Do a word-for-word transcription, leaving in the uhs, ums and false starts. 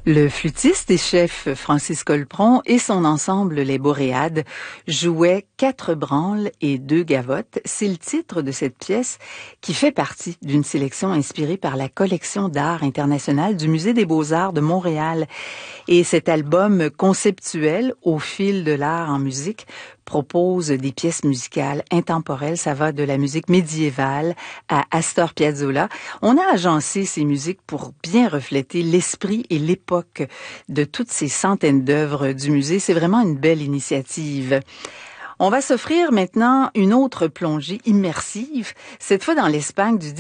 Le flûtiste et chef Francis Colpron et son ensemble Les Boréades jouaient quatre branles et deux gavottes. C'est le titre de cette pièce qui fait partie d'une sélection inspirée par la collection d'art international du Musée des Beaux-Arts de Montréal. Et cet album conceptuel au fil de l'art en musique propose des pièces musicales intemporelles. Ça va de la musique médiévale à Astor Piazzolla. On a agencé ces musiques pour bien refléter l'esprit et l'époque de toutes ces centaines d'œuvres du musée. C'est vraiment une belle initiative. On va s'offrir maintenant une autre plongée immersive, cette fois dans l'Espagne du